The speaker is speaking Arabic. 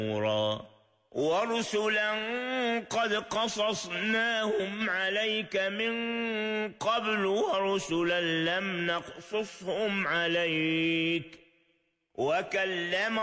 ورسلا قد قصصناهم عليك من قبل ورسلا لم نقصصهم عليك وكلم